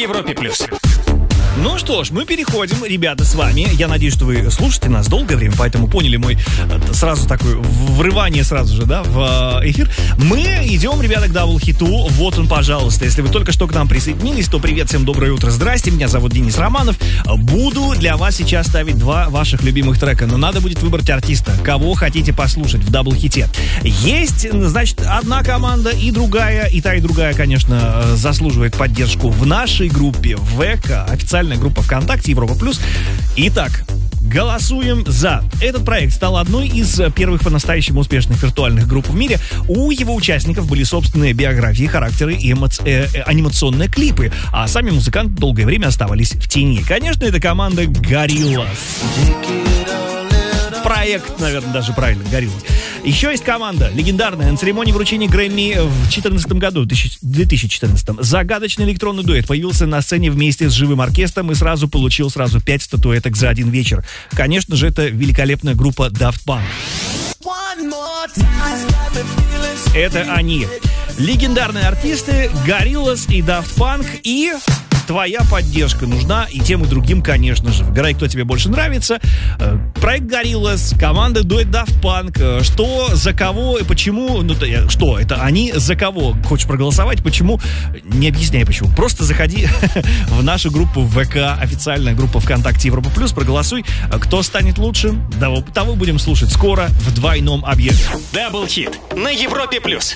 Европе+. Ну что ж, мы переходим, ребята, с вами. Я надеюсь, что вы слушаете нас долгое время, поэтому поняли мой сразу такое врывание сразу же, да, в эфир. Мы идем, ребята, к дабл-хиту. Вот он, пожалуйста. Если вы только что к нам присоединились, то привет всем, доброе утро, здрасте. Меня зовут Денис Романов. Буду для вас сейчас ставить два ваших любимых трека, но надо будет выбрать артиста, кого хотите послушать в дабл-хите. Есть, значит, одна команда и другая, и та, и другая, конечно, заслуживает поддержку в нашей группе ВК, официальная группа ВКонтакте Европа+. Итак, голосуем за. Этот проект стал одной из первых по-настоящему успешных виртуальных групп в мире. У его участников были собственные биографии, характеры и анимационные клипы, а сами музыканты долгое время оставались в тени. Конечно, это команда Gorillaz. Проект, наверное, даже правильно, Gorillaz. Еще есть команда легендарная на церемонии вручения Грэмми в 2014 году, 2014. Загадочный электронный дуэт появился на сцене вместе с живым оркестром и сразу получил 5 статуэток за один вечер. Конечно же, это великолепная группа Daft Punk. Это они. Легендарные артисты Gorillaz и Daft Punk, и твоя поддержка нужна и тем, и другим, конечно же. Выбирай, кто тебе больше нравится. Проект Gorillaz, команда дуэт Daft Punk. Что, за кого и почему? Что, это они, за кого хочешь проголосовать? Почему? Не объясняй почему. Просто заходи в нашу группу ВК, официальная группа ВКонтакте Европа+, проголосуй. Кто станет лучшим, того будем слушать скоро в двойном объеме. Дабл-хит на Европе+.